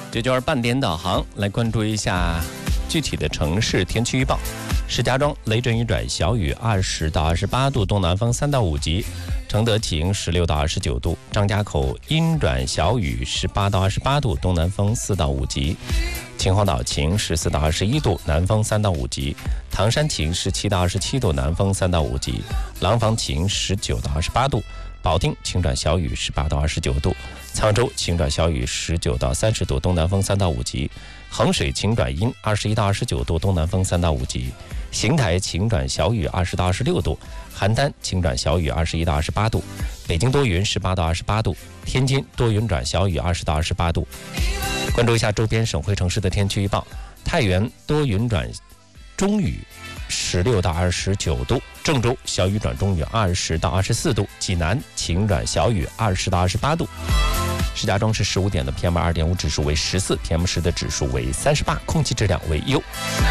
这就是半点导航，来关注一下具体的城市天气预报。石家庄雷阵雨转小雨，20到28度，东南风3到5级；承德晴16到29度；张家口阴转小雨18到28度，东南风4到5级；秦皇岛晴14到21度，南风3到5级；唐山晴17到27度，南风3到5级；廊坊晴19到28度；保定晴转小雨18到29度；沧州晴转小雨19到30度，东南风3到5级；衡水晴转阴21到29度，东南风3到5级；邢台晴转小雨20到26度；邯郸晴转小雨21到28度；北京多云18到28度；天津多云转小雨20到28度。关注一下周边省会城市的天气预报：太原多云转中雨16到29度；郑州小雨转中雨20到24度；济南晴转小雨20到28度。石家庄市15点的 PM2.5 指数为14， PM10 的指数为38，空气质量为优。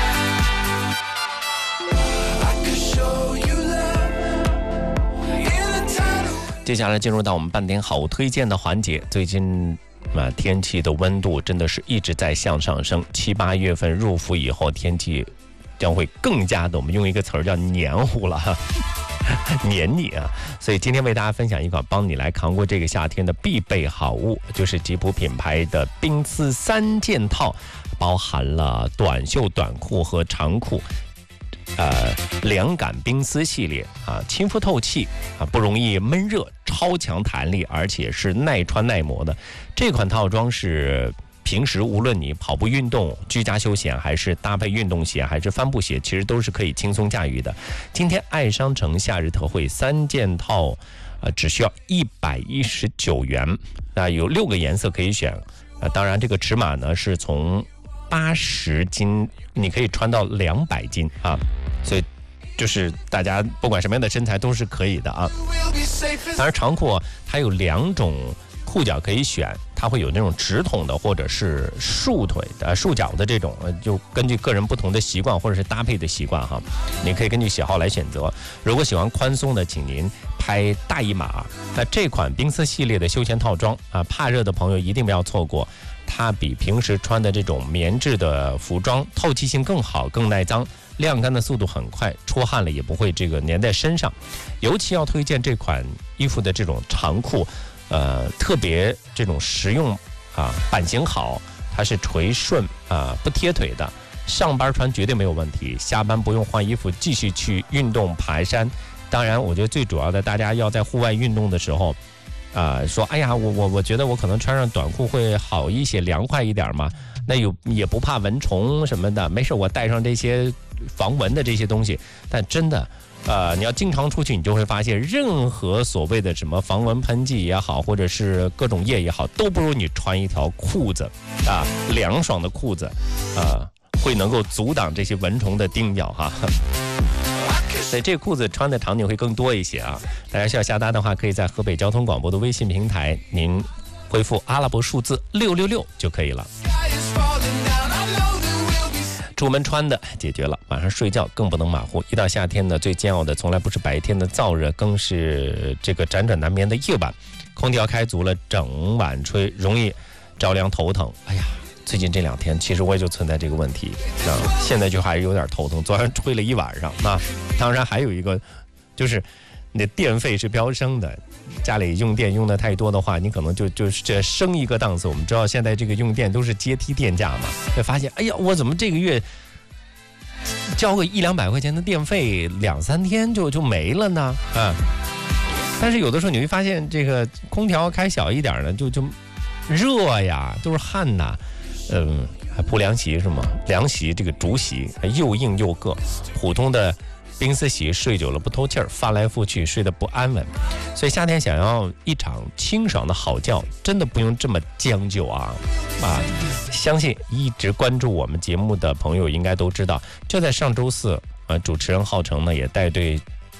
接下来进入到我们半点好物推荐的环节。最近天气的温度真的是一直在向上升，7、8月份入伏以后，天气将会更加的，我们用一个词儿叫黏糊了哈，黏腻啊。所以今天为大家分享一款帮你来扛过这个夏天的必备好物，就是吉普品牌的冰丝3件套，包含了短袖短裤和长裤。凉感冰丝系列啊，亲肤透气啊，不容易闷热，超强弹力，而且是耐穿耐磨的。这款套装是平时无论你跑步运动、居家休闲，还是搭配运动鞋，还是帆布鞋，其实都是可以轻松驾驭的。今天爱商城夏日特惠3件套，只需要119元，有6个颜色可以选。当然这个尺码呢是从80斤，你可以穿到200斤啊，所以就是大家不管什么样的身材都是可以的啊。当然长裤它有2种裤脚可以选，它会有那种直筒的或者是束腿的、束脚的这种，就根据个人不同的习惯或者是搭配的习惯哈，你可以根据喜好来选择。如果喜欢宽松的，请您拍大一码。那这款冰丝系列的休闲套装啊，怕热的朋友一定不要错过。它比平时穿的这种棉质的服装透气性更好，更耐脏，晾干的速度很快，出汗了也不会这个粘在身上。尤其要推荐这款衣服的这种长裤，特别这种实用啊，版型好，它是垂顺啊，不贴腿的，上班穿绝对没有问题，下班不用换衣服继续去运动爬山。当然我觉得最主要的，大家要在户外运动的时候说哎呀，我觉得我可能穿上短裤会好一些，凉快一点嘛，那也不怕蚊虫什么的，没事，我带上这些防蚊的这些东西。但真的你要经常出去，你就会发现任何所谓的什么防蚊喷剂也好，或者是各种液也好，都不如你穿一条裤子啊，凉爽的裤子会能够阻挡这些蚊虫的叮咬哈。所以这裤子穿的场景会更多一些啊！大家需要下单的话，可以在河北交通广播的微信平台，您回复阿拉伯数字666就可以了。出门穿的解决了，晚上睡觉更不能马虎。一到夏天呢，最煎熬的从来不是白天的燥热，更是这个辗转难眠的夜晚。空调开足了，整晚吹，容易着凉头疼。哎呀！最近这2天，其实我也就存在这个问题现在就还是有点头疼，昨天吹了一晚上当然还有一个，就是你的电费是飙升的，家里用电用的太多的话，你可能就是这升一个档次。我们知道现在这个用电都是阶梯电价嘛，会发现哎呀，我怎么这个月交个100-200块钱的电费，2-3天就没了呢但是有的时候你会发现，这个空调开小一点呢，就热呀，都是汗呐。还铺凉席是吗？凉席这个竹席又硬又硌，普通的冰丝席睡久了不透气儿，翻来覆去睡得不安稳。所以夏天想要一场清爽的好觉，真的不用这么将就啊！相信一直关注我们节目的朋友应该都知道，就在上周四主持人浩成呢也带队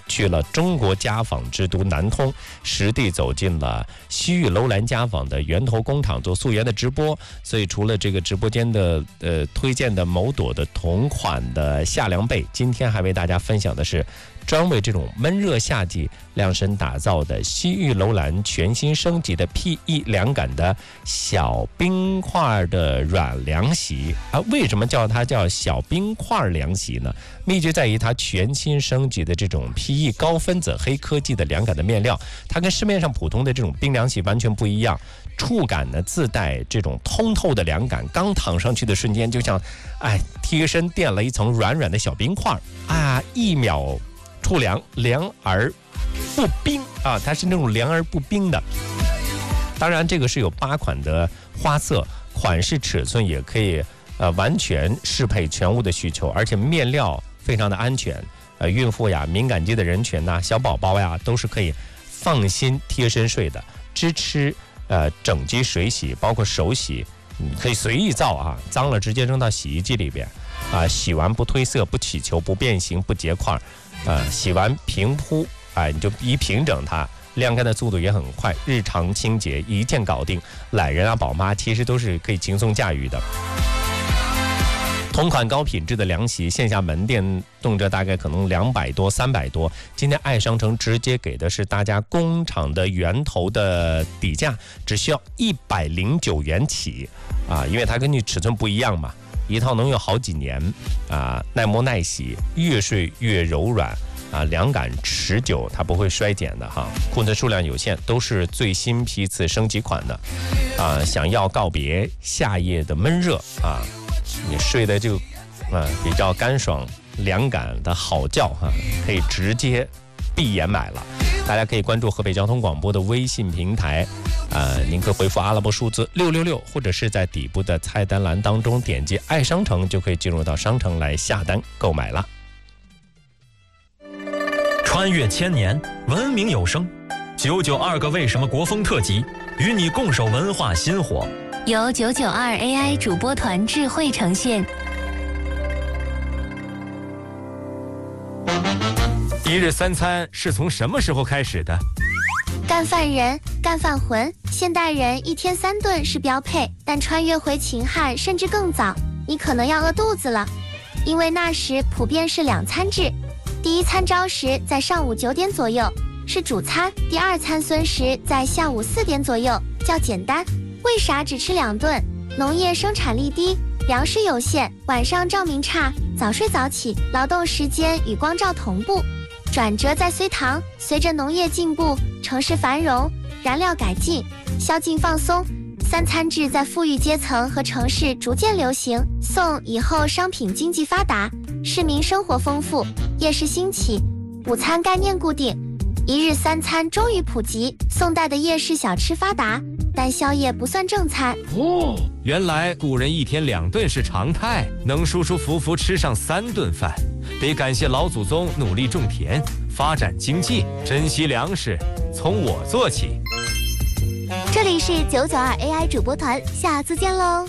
去了中国家纺之都南通，实地走进了西域楼兰家纺的源头工厂做溯源的直播。所以除了这个直播间的推荐的某朵的同款的夏凉被，今天还为大家分享的是专为这种闷热夏季量身打造的西域楼兰全新升级的 PE 凉感的小冰块的软凉席啊。为什么叫它叫小冰块凉席呢？秘诀在于它全新升级的这种 PE 高分子黑科技的凉感的面料，它跟市面上普通的这种冰凉席完全不一样，触感呢自带这种通透的凉感，刚躺上去的瞬间就像贴身垫了一层软软的小冰块啊，1秒触凉，凉而不冰啊，它是那种凉而不冰的。当然这个是有8款的花色，款式尺寸也可以完全适配全屋的需求，而且面料非常的安全，孕妇呀、敏感肌的人群呐、小宝宝呀都是可以放心贴身睡的，支持整机水洗，包括手洗，可以随意造啊，脏了直接扔到洗衣机里边啊，洗完不褪色、不起球、不变形、不结块，洗完平铺，你就一平整它，晾干的速度也很快，日常清洁一键搞定，懒人啊、宝妈其实都是可以轻松驾驭的。同款高品质的凉席，线下门店动辄大概可能200多、300多。今天爱商城直接给的是大家工厂的源头的底价，只需要109元起啊，因为它根据尺寸不一样嘛，一套能用好几年啊，耐磨耐洗，越睡越柔软啊，凉感持久，它不会衰减的哈。库存数量有限，都是最新批次升级款的啊。想要告别夏夜的闷热啊，你睡的就比较干爽凉感的好觉可以直接闭眼买了。大家可以关注河北交通广播的微信平台，您可以回复阿拉伯数字666，或者是在底部的菜单栏当中点击爱商城，就可以进入到商城来下单购买了。 穿越千年，文明有声，992个为什么国风特辑，与你共守文化新火。 由992 AI 主播团智慧呈现。 一日三餐是从什么时候开始的？ 干饭人、干饭魂，现代人1天3顿是标配，但穿越回秦汉甚至更早，你可能要饿肚子了，因为那时普遍是2餐制。第一餐朝食在上午9点左右是主餐，第2餐孙食在下午4点左右，较简单。为啥只吃2顿？农业生产力低，粮食有限，晚上照明差，早睡早起，劳动时间与光照同步。转折在隋唐，随着农业进步，城市繁荣，燃料改进，宵禁放松，3餐制在富裕阶层和城市逐渐流行。宋以后商品经济发达，市民生活丰富，夜市兴起，午餐概念固定，一日3餐终于普及。宋代的夜市小吃发达，但宵夜不算正餐。 原来古人1天2顿是常态，能舒舒服服吃上3顿饭，得感谢老祖宗努力种田，发展经济，珍惜粮食，从我做起。 这里是992 AI 主播团，下次见喽。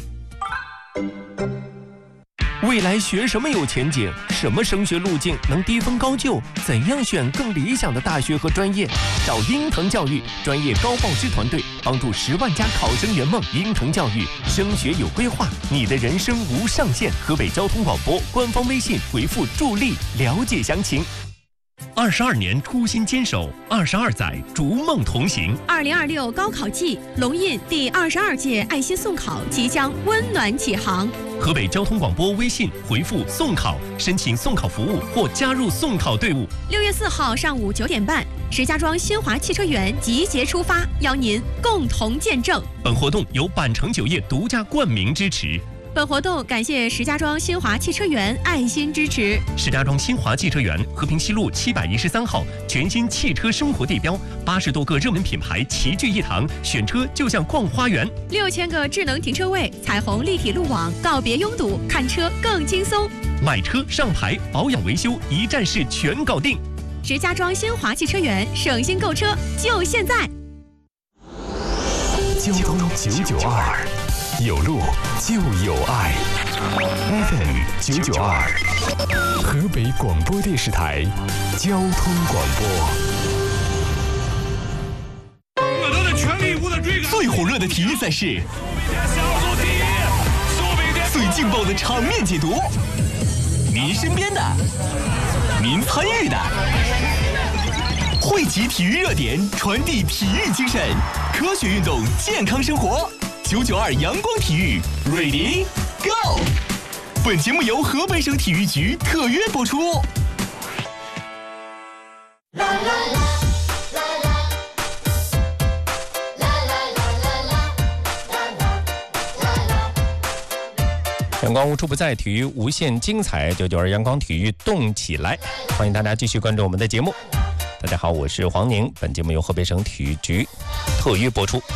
未来学什么有前景？什么升学路径能低分高就？怎样选更理想的大学和专业？找英腾教育专业高报师团队，帮助10万家考生圆梦。英腾教育升学有规划，你的人生无上限。河北交通广播官方微信回复助力了解详情。22年初心坚守，22载逐梦同行。 2026高考季，龙印第22届爱心送考即将温暖启航。 河北交通广播微信回复送考，申请送考服务或加入送考队伍。 6月4号上午9点半，石家庄新华汽车园集结出发，邀您共同见证。 本活动由板城酒业独家冠名支持。 本活动感谢石家庄新华汽车园爱心支持。 石家庄新华汽车园和平西路713号，全新汽车生活地标，80多个热门品牌齐聚一堂，选车就像逛花园。 6000个智能停车位，彩虹立体路网，告别拥堵，看车更轻松。 买车、上牌、保养、维修，一站式全搞定。 石家庄新华汽车园，省心购车就现在。 交通992 有路就有爱。FM 992，河北广播电视台交通广播。 我都在全力以赴的追赶。 最火热的体育赛事，最劲爆的场面解读，您身边的，您参与的，汇集体育热点，传递体育精神，科学运动，健康生活。992阳光体育 ，Ready Go！ 本节目由河北省体育局特约播出。 阳光无处不在，体育无限精彩。992阳光体育动起来，欢迎大家继续关注我们的节目。大家好，我是黄宁，本节目由河北省体育局特约播出。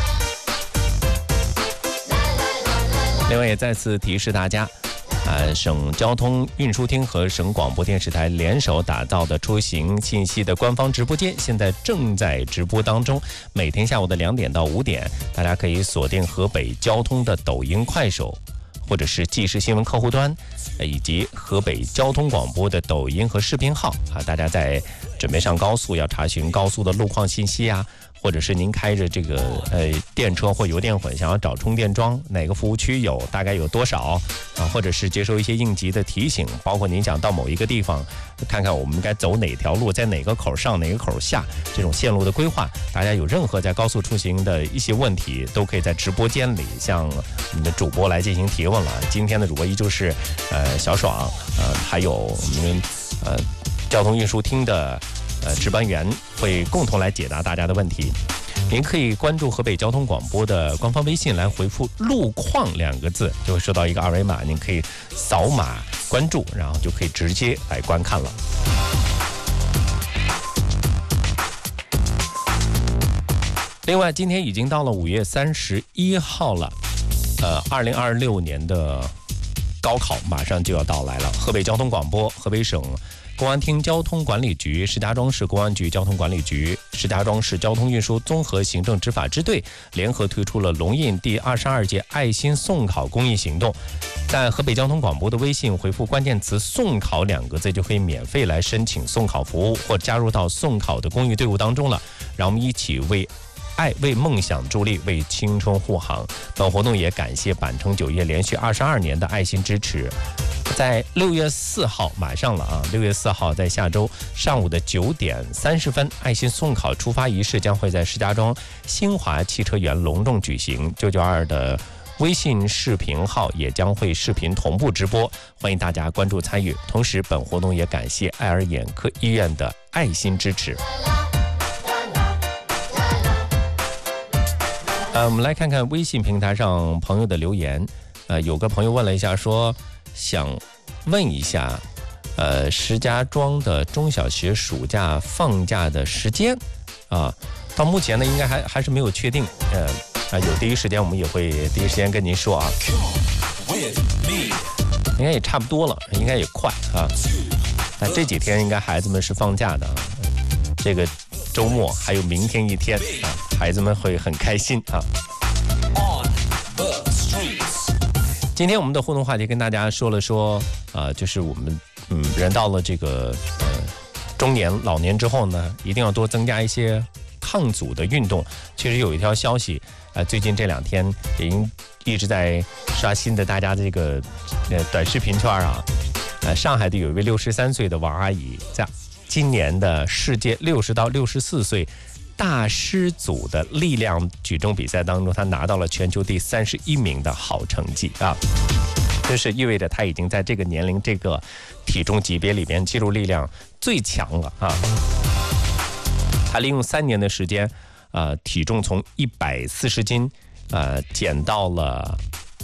另外也再次提示大家，省交通运输厅和省广播电视台联手打造的出行信息的官方直播间，现在正在直播当中。每天下午的2点到5点，大家可以锁定河北交通的抖音、快手，或者是即时新闻客户端，以及河北交通广播的抖音和视频号啊。大家在准备上高速要查询高速的路况信息啊，或者是您开着这个电车或油电混想要找充电桩，哪个服务区有，大概有多少啊？或者是接收一些应急的提醒，包括您想到某一个地方，看看我们该走哪条路，在哪个口上哪个口下，这种线路的规划，大家有任何在高速出行的一些问题，都可以在直播间里向我们的主播来进行提问了。今天的主播依旧是小爽，还有我们交通运输厅的值班员会共同来解答大家的问题。您可以关注河北交通广播的官方微信，来回复路况2个字，就会收到一个二维码，您可以扫码关注，然后就可以直接来观看了。另外今天已经到了5月31号了，2026年的高考马上就要到来了。河北交通广播、河北省公安厅交通管理局、石家庄市公安局交通管理局、石家庄市交通运输综合行政执法支队联合推出了龙印第22届爱心送考公益行动。在河北交通广播的微信回复关键词送考2个字，就可以免费来申请送考服务，或加入到送考的公益队伍当中了。让我们一起为爱、为梦想助力，为青春护航。本活动也感谢板城酒业连续22年的爱心支持。在6月4号马上了啊，6月4号在下周上午的9点30分，爱心送考出发仪式将会在石家庄新华汽车园隆重举行。992的微信视频号也将会视频同步直播，欢迎大家关注参与。同时本活动也感谢爱尔眼科医院的爱心支持。我们来看看微信平台上朋友的留言。有个朋友问了一下，说想问一下，石家庄的中小学暑假放假的时间啊，到目前呢应该还是没有确定。有第一时间我们也会第一时间跟您说啊，应该也差不多了，应该也快啊。那这几天应该孩子们是放假的啊，这个周末还有明天一天啊，孩子们会很开心啊。今天我们的互动话题跟大家说了说，就是我们人到了这个中年老年之后呢，一定要多增加一些抗阻的运动。其实有一条消息，最近这2天已经一直在刷新的大家这个短视频圈啊。上海的有一位63岁的王阿姨，在今年的世界60到64岁大师组的力量举重比赛当中，他拿到了全球第31名的好成绩啊！这是意味着他已经在这个年龄、这个体重级别里边肌肉力量最强了啊！他利用3年的时间，体重从140斤，减到了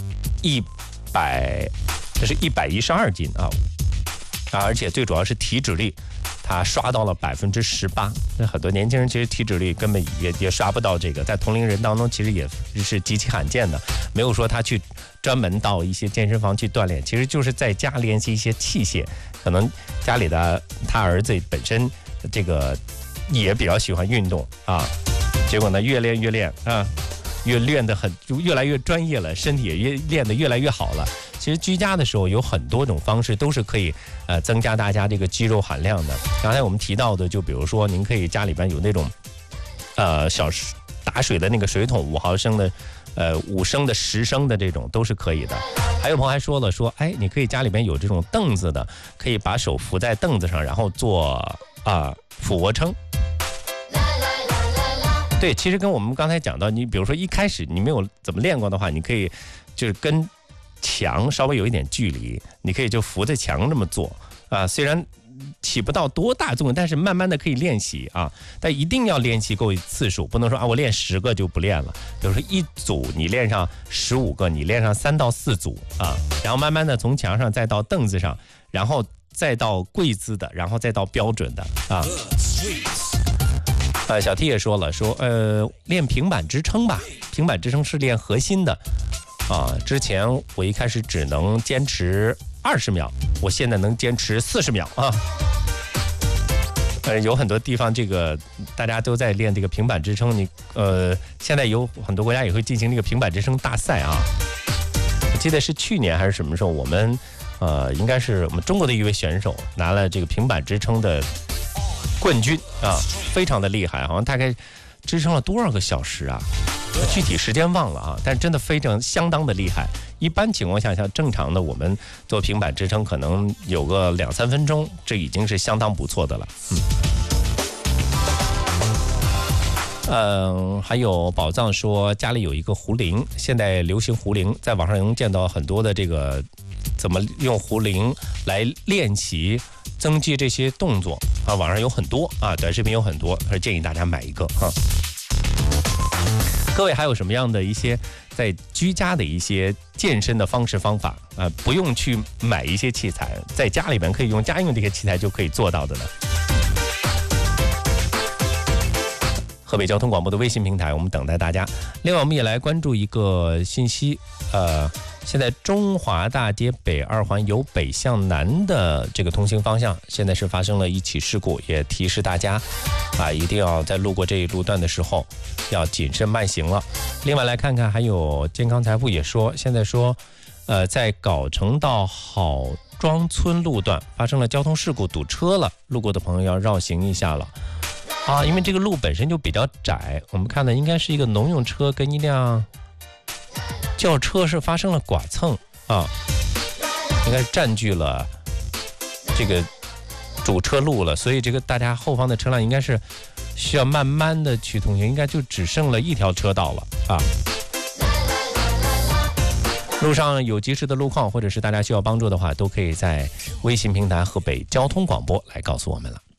112斤啊！而且最主要是体脂率，他刷到了18%。那很多年轻人其实体脂率根本也刷不到这个，在同龄人当中其实也是极其罕见的。没有说他去专门到一些健身房去锻炼，其实就是在家联系一些器械。可能家里的他儿子本身这个也比较喜欢运动啊，结果呢越练啊， 练得越来越专业了，身体也练得越来越好了。其实居家的时候有很多种方式都是可以增加大家这个肌肉含量的。刚才我们提到的，就比如说您可以家里边有那种小打水的那个水桶，5毫升的5升的10升的这种都是可以的。还有朋友还说了说，哎，你可以家里边有这种凳子的，可以把手扶在凳子上，然后做俯卧撑。对，其实跟我们刚才讲到，你比如说一开始你没有怎么练过的话，你可以就是跟墙稍微有一点距离，你可以就扶着墙这么做虽然起不到多大作用，但是慢慢的可以练习但一定要练习够次数，不能说我练10个就不练了。比如说一组你练上15个，你练上3到4组然后慢慢的从墙上再到凳子上，然后再到跪姿的，然后再到标准的小 T 也说了，说练平板支撑吧，平板支撑是练核心的之前我一开始只能坚持20秒，我现在能坚持40秒有很多地方这个大家都在练这个平板支撑，现在有很多国家也会进行这个平板支撑大赛我记得是去年还是什么时候，我们应该是我们中国的一位选手拿了这个平板支撑的冠军非常的厉害，好像大概支撑了多少个小时具体时间忘了但是真的相当的厉害。一般情况下，像正常的我们做平板支撑可能有个2-3分钟，这已经是相当不错的了。还有宝藏说家里有一个壶铃，现在流行壶铃，在网上能见到很多的这个怎么用壶铃来练习增肌这些动作网上有很多短视频有很多，建议大家买一个各位还有什么样的一些在居家的一些健身的方式方法不用去买一些器材，在家里面可以用家用这些器材就可以做到的呢？河北交通广播的微信平台，我们等待大家。另外，我们也来关注一个信息，现在中华大街北2环由北向南的这个通行方向，现在是发生了一起事故，也提示大家一定要在路过这一路段的时候要谨慎慢行了。另外来看看，还有健康财富也说，现在说在藁城到郝庄村路段发生了交通事故，堵车了，路过的朋友要绕行一下了因为这个路本身就比较窄，我们看的应该是一个农用车跟一辆轿车是发生了剐蹭应该是占据了这个主车路了，所以这个大家后方的车辆应该是需要慢慢的去通行，应该就只剩了一条车道了路上有及时的路况或者是大家需要帮助的话，都可以在微信平台河北交通广播来告诉我们了。